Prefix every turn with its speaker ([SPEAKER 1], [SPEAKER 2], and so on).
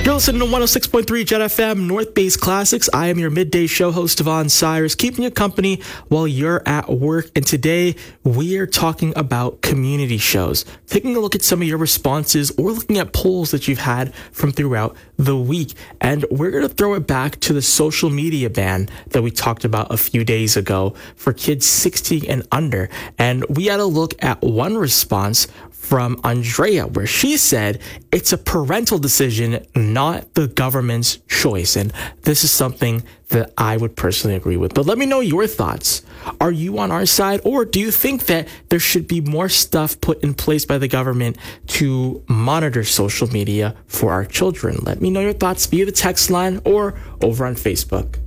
[SPEAKER 1] You're listening to 106.3 Jet FM North Base Classics. I am your midday show host, Devon Cyrus, keeping you company while you're at work. And today we are talking about community shows, taking a look at some of your responses or looking at polls that you've had from throughout the week. And we're going to throw it back to the social media ban that we talked about a few days ago for kids 16 and under. And we had a look at one response from Andrea, where she said it's a parental decision, not the government's choice. And this is something that I would personally agree with. But let me know your thoughts. Are you on our side, or do you think that there should be more stuff put in place by the government to monitor social media for our children? Let me know your thoughts via the text line or over on Facebook.